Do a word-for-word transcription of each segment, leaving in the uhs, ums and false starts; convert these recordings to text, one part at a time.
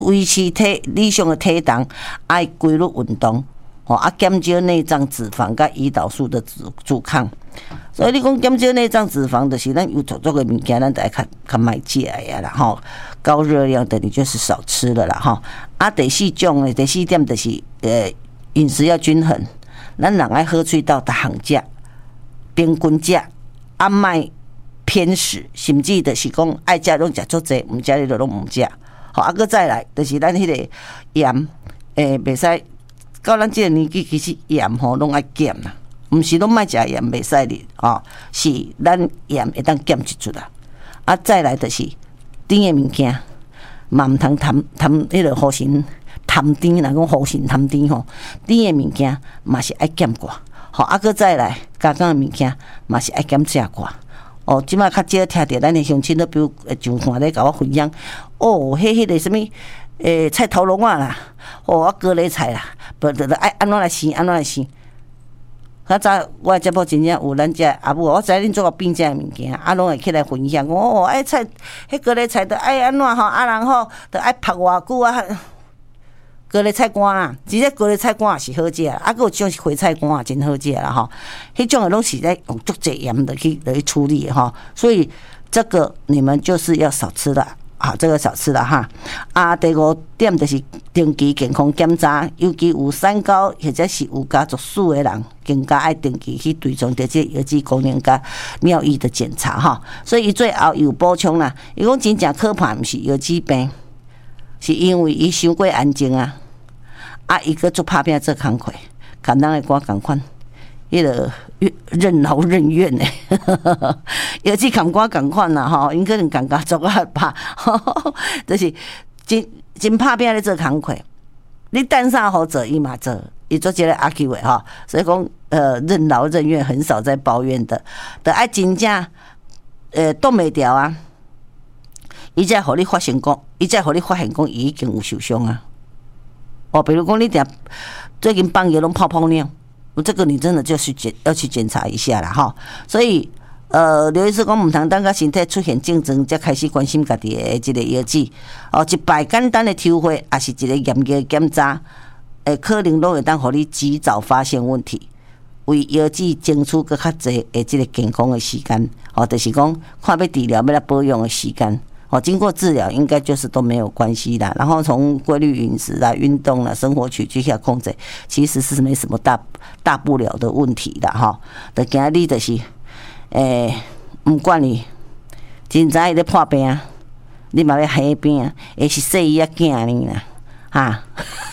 维持体理想的体重，爱规律运动，吼啊减少内脏脂肪甲胰岛素的阻阻抗。所以你讲减少内脏脂肪，就是咱有足足的物件，咱得较较卖食呀啦吼。高热量的你就是少吃了啦吼。啊，第四种的第四点就是呃饮食要均衡，咱人爱好喙到逐项食，平均食，啊卖偏食，甚至就是讲爱食拢食足济，毋食你就拢毋食。好，啊，搁再来就是咱迄个盐，诶，袂使到咱即个年纪，其实盐吼拢爱减啦。毋是拢莫食盐袂使哩，吼，是咱盐会当减一chút啦。啊，再来就是甜的物件，嘛毋通贪贪迄个好心贪甜，若讲好心贪甜吼，甜的物件嘛是爱减寡。吼，啊，搁再来加工的物件嘛是爱减食寡。哦，即摆较少听着咱的乡亲都比如上团咧甲我分享，哦，迄迄个什物诶菜头龙啊啦，哦，啊高丽菜啦，不就爱安怎来生安怎来生。较早我节目真正有咱遮阿母，我知恁做个变这物件，啊，拢会起来分享。讲哦，爱菜，迄高丽菜着爱安怎吼？啊，然后着爱拍偌久啊？高丽菜干啊，直接高丽菜干也是好食，啊，还有种是花菜干也真好食啦吼。迄种的拢是在用足济盐的去来处理哈，所以这个你们就是要少吃了。好，这个少吃了哈。啊，第五点就是定期健康检查，尤其有三高或者是有家族史的人，更加爱定期去追踪这些有机功能甲尿液的检查哈。所以最后有补充啦，伊讲真正可怕，毋是有机病，是因为伊伤过安静啊，啊，伊个做拍拼做工课，简单的歌共款。迄个任劳任怨诶，尤其感觉共款啦吼，因可能感觉做啊怕，就是真真拍拼咧做工课。你等啥好做，伊嘛做，伊做一个阿 Q 诶吼，所以讲呃任劳任怨，很少在抱怨的，得爱真正呃挡袂牢啊，伊才互你发现讲，伊才互你发现讲伊已经有受伤啊。哦，比如讲你定最近放药拢泡泡尿。这个你真的就是检要去检查一下啦哈，所以呃，刘医师讲唔通等个身体出现症状，才开始关心家己的这个药剂哦，一摆简单的抽血，也是一个严格的检查，诶，可能都会当互你及早发现问题，为药剂争取更较济的这个健康的时间哦，就是讲看要治疗要来保养的时间。哦，经过治疗应该就是都没有关系啦。然后从规律饮食啊、运动啦、生活起居下控制，其实是没什么大大不了的问题的哈。就今日就是，诶、欸，不管你真早伊咧破病啊，你嘛要黑病啊，也是细伊啊囝呢啦，哈。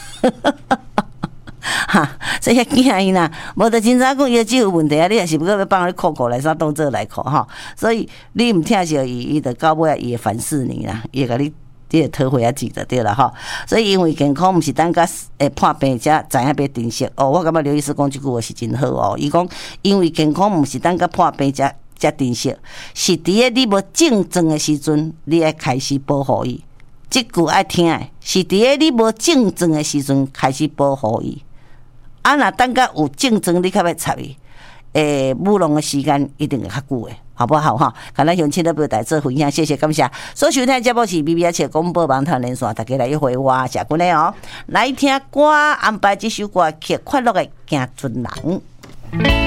哈，所以囝伊呐，无得真早讲药剂有问题啊，你也是不过要帮你扣扣来啥当做来扣哈。所以你唔听着伊，伊就到尾伊会反噬你啦，伊会甲你你会讨回啊记就对了哈。所以因为健康毋是等甲诶破病才知影要珍惜哦。我感觉刘医师讲这句话是真好哦。伊讲因为健康毋是等甲破病才才珍惜，是伫个你无症状的时阵，你爱开始保护伊。这句爱听诶，是伫个你无症状的时阵开始保护伊。啊，若等甲有症状，你较要插伊，诶，舞龙的时间一定会较久诶，好不好哈？看咱乡亲都表达做分享，谢谢感谢。所收听节目是 B B 七广播网台连线，大家来一回话，谢君嘞哦，来听歌安排这首歌曲，快乐的行船人。